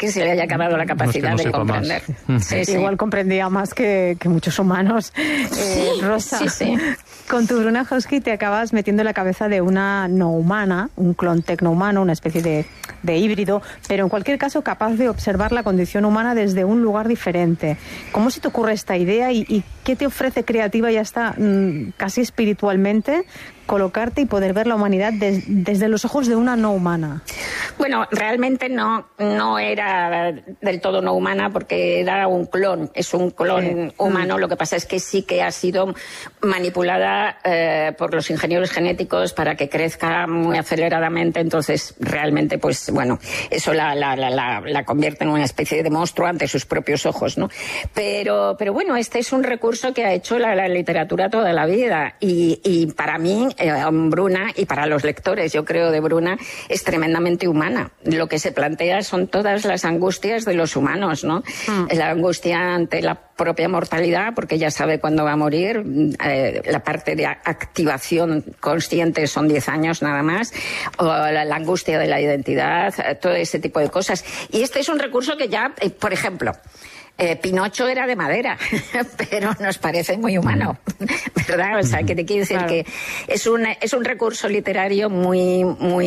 que se le haya acabado la capacidad de comprender. Sí. Igual comprendía más que muchos humanos. Rosa, sí. Con tu Bruna Husky te acabas metiendo en la cabeza de una no humana, un clon tecnohumano, una especie de híbrido, pero en cualquier caso capaz de observar la condición humana desde un lugar diferente. ¿Cómo se te ocurre esta idea y qué te ofrece creativa y hasta casi espiritualmente colocarte y poder ver la humanidad desde los ojos de una no humana? Bueno, realmente no era del todo no humana porque era un clon, es un clon humano. Lo que pasa es que sí que ha sido manipulada por los ingenieros genéticos para que crezca muy aceleradamente. Entonces, realmente, pues bueno, eso la convierte en una especie de monstruo ante sus propios ojos, ¿no? Pero bueno, este es un recurso que ha hecho la literatura toda la vida y para mí, Bruna, y para los lectores, yo creo, de Bruna, es tremendamente humana. Lo que se plantea son todas las angustias de los humanos, ¿no? La angustia ante la propia mortalidad, porque ella sabe cuándo va a morir. La parte de activación consciente son 10 años nada más. O la angustia de la identidad, todo ese tipo de cosas. Y este es un recurso que ya, por ejemplo, Pinocho era de madera, pero nos parece muy humano, ¿verdad? O sea, que te quiero decir que es un recurso literario muy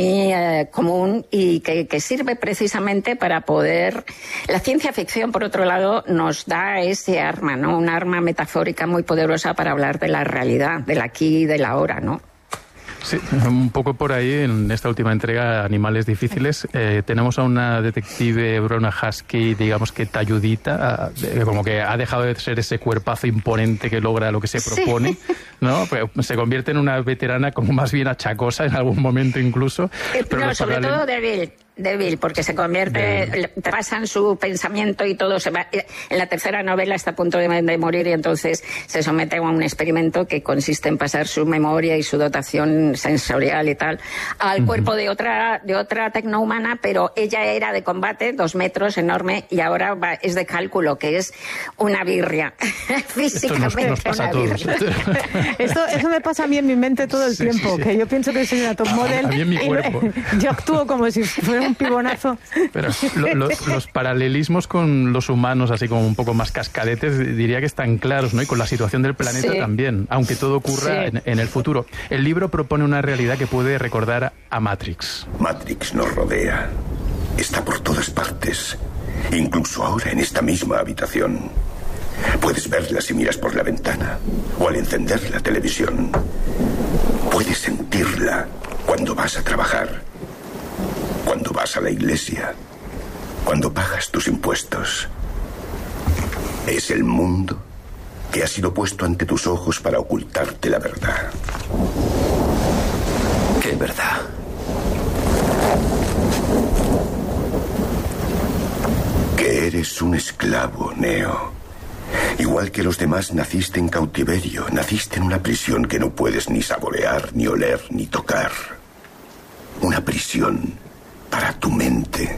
común y que sirve precisamente para poder... La ciencia ficción, por otro lado, nos da ese arma, ¿no? Un arma metafórica muy poderosa para hablar de la realidad, del aquí y del ahora, ¿no? Sí, un poco por ahí, en esta última entrega, Animales Difíciles, tenemos a una detective, Bruna Husky, digamos que talludita, como que ha dejado de ser ese cuerpazo imponente que logra lo que se propone, ¿no? Pues se convierte en una veterana como más bien achacosa en algún momento incluso. Pero no, sobre todo débil, porque se convierte, pasan su pensamiento y todo se va. En la tercera novela está a punto de morir y entonces se somete a un experimento que consiste en pasar su memoria y su dotación sensorial y tal al cuerpo de otra tecnohumana, pero ella era de combate, 2 metros, enorme, y ahora es de cálculo, que es una birria. Físicamente nos pasa una birria. Eso me pasa a mí en mi mente todo el tiempo, que yo pienso que soy una top model. A mí en mi cuerpo. Yo actúo como si fuera un pibonazo. Pero los paralelismos con los humanos, así como un poco más cascadetes, diría que están claros, ¿no? Y con la situación del planeta también, aunque todo ocurra en el futuro. El libro propone una realidad que puede recordar a Matrix. Matrix nos rodea. Está por todas partes. Incluso ahora en esta misma habitación. Puedes verla si miras por la ventana o al encender la televisión. Puedes sentirla cuando vas a trabajar, cuando vas a la iglesia, cuando pagas tus impuestos. Es el mundo que ha sido puesto ante tus ojos para ocultarte la verdad. ¿Qué verdad? Que eres un esclavo, Neo. Igual que los demás, naciste en cautiverio, naciste en una prisión que no puedes ni saborear, ni oler, ni tocar. Una prisión para tu mente.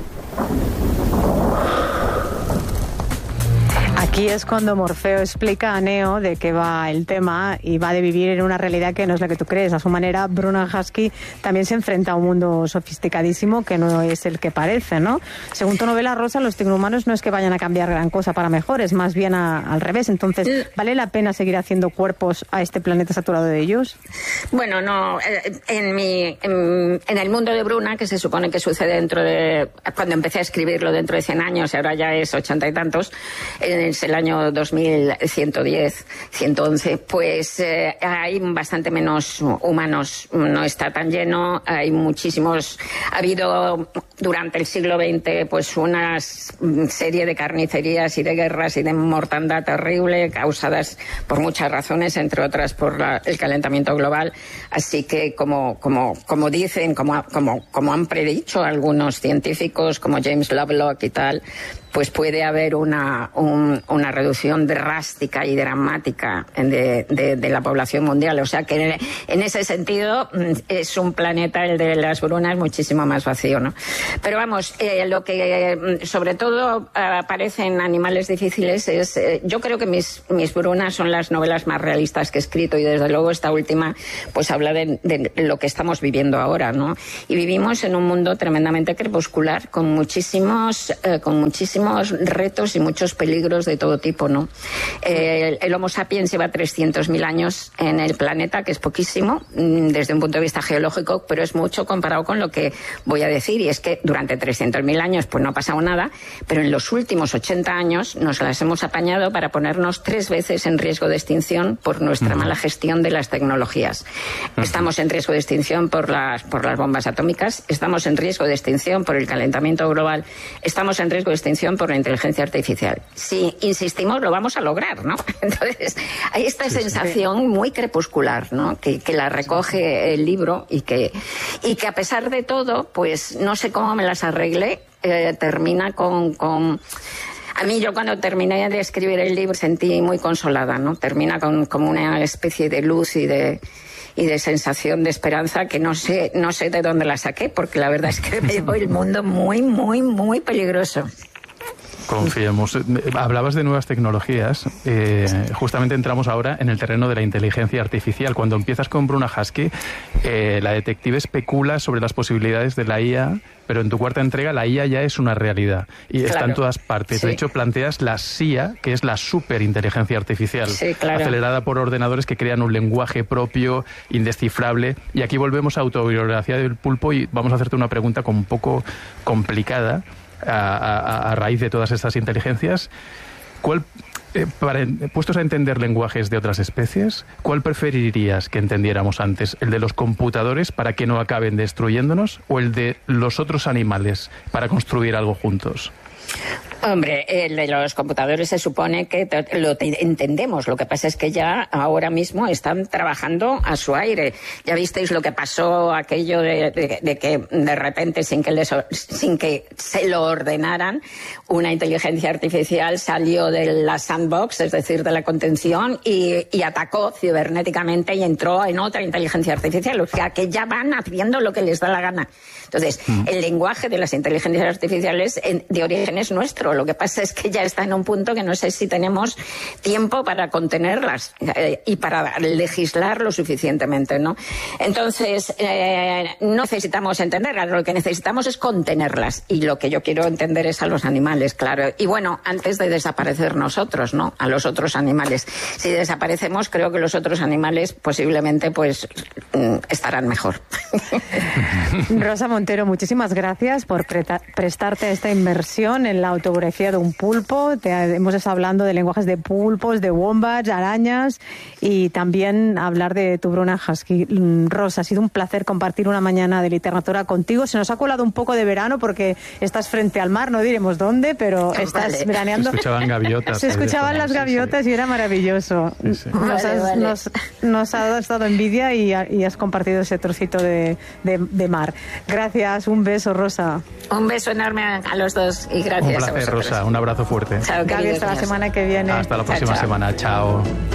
Aquí es cuando Morfeo explica a Neo de qué va el tema y va de vivir en una realidad que no es la que tú crees. A su manera, Bruna Husky también se enfrenta a un mundo sofisticadísimo que no es el que parece, ¿no? Según tu novela, Rosa, los tecnohumanos no es que vayan a cambiar gran cosa para mejor, es más bien al revés. Entonces, ¿vale la pena seguir haciendo cuerpos a este planeta saturado de ellos? Bueno, no. En el mundo de Bruna, que se supone que sucede dentro de... Cuando empecé a escribirlo dentro de 100 años, y ahora ya es 80 y tantos, es el año 2110, 111, pues hay bastante menos humanos, no está tan lleno, hay muchísimos, ha habido durante el siglo XX pues una serie de carnicerías y de guerras y de mortandad terrible causadas por muchas razones, entre otras por el calentamiento global, así que como dicen, como han predicho algunos científicos como James Lovelock y tal, pues puede haber una reducción drástica y dramática de la población mundial. O sea que en ese sentido es un planeta, el de las brunas, muchísimo más vacío, ¿no? Pero vamos, lo que sobre todo aparece en Animales difíciles es, yo creo que mis brunas son las novelas más realistas que he escrito, y desde luego esta última pues habla de lo que estamos viviendo ahora, ¿no? Y vivimos en un mundo tremendamente crepuscular, con muchísimos retos y muchos peligros de todo tipo, ¿no? El Homo sapiens lleva 300.000 años en el planeta, que es poquísimo desde un punto de vista geológico, pero es mucho comparado con lo que voy a decir, y es que durante 300.000 años pues no ha pasado nada, pero en los últimos 80 años nos las hemos apañado para ponernos 3 veces en riesgo de extinción por nuestra mala gestión de las tecnologías. Estamos en riesgo de extinción por las bombas atómicas, estamos en riesgo de extinción por el calentamiento global, estamos en riesgo de extinción por la inteligencia artificial. Si insistimos, lo vamos a lograr, ¿no? Entonces, hay esta sensación muy crepuscular, ¿no? Que la recoge el libro, y que a pesar de todo, pues no sé cómo me las arreglé, termina con... A mí, yo cuando terminé de escribir el libro sentí muy consolada, ¿no? Termina como una especie de luz y de sensación de esperanza que no sé de dónde la saqué, porque la verdad es que veo el mundo muy, muy, muy peligroso. Confiemos. Hablabas de nuevas tecnologías. Justamente entramos ahora en el terreno de la inteligencia artificial. Cuando empiezas con Bruna Husky, la detective especula sobre las posibilidades de la IA, pero en tu cuarta entrega la IA ya es una realidad y está en todas partes. Sí. De hecho, planteas la SIA, que es la superinteligencia artificial, acelerada por ordenadores que crean un lenguaje propio, indescifrable. Y aquí volvemos a Autobiografía del Pulpo, y vamos a hacerte una pregunta un poco complicada. A raíz de todas estas inteligencias, puestos a entender lenguajes de otras especies, ¿cuál preferirías que entendiéramos antes? ¿El de los computadores para que no acaben destruyéndonos, o el de los otros animales para construir algo juntos? Hombre, el de los computadores se supone que lo entendemos. Lo que pasa es que ya ahora mismo están trabajando a su aire. Ya visteis lo que pasó, aquello de que de repente, sin que se lo ordenaran, una inteligencia artificial salió de la sandbox, es decir, de la contención, y atacó cibernéticamente y entró en otra inteligencia artificial. O sea, que ya van haciendo lo que les da la gana. Entonces, el lenguaje de las inteligencias artificiales de origen es nuestro. Lo que pasa es que ya está en un punto que no sé si tenemos tiempo para contenerlas y para legislar lo suficientemente, ¿no? Entonces, no necesitamos entenderlas, lo que necesitamos es contenerlas. Y lo que yo quiero entender es a los animales, claro. Y bueno, antes de desaparecer nosotros, ¿no? A los otros animales. Si desaparecemos, creo que los otros animales posiblemente pues estarán mejor. Rosa Montero, muchísimas gracias por prestarte a esta inmersión en la autobiografía de un pulpo. Hemos estado hablando de lenguajes de pulpos, de wombats, arañas, y también hablar de tu Bruna Husky. Rosa, ha sido un placer compartir una mañana de literatura contigo. Se nos ha colado un poco de verano porque estás frente al mar, no diremos dónde, pero estás veraneando. Se escuchaban gaviotas. Se escuchaban las gaviotas, sí. Y era maravilloso. Sí, sí. Nos ha dado envidia y has compartido ese trocito de mar. Gracias, un beso, Rosa. Un beso enorme a los dos y gracias. Un placer, Rosa, un abrazo fuerte. Chao, Gaby, hasta la semana que viene. Hasta la próxima semana, chao.